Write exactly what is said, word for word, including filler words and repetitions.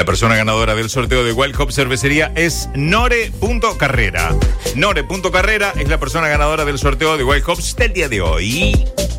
La persona ganadora del sorteo de Wild Hop Cervecería es Nore.carrera. Nore.carrera es la persona ganadora del sorteo de Wild Hops del día de hoy.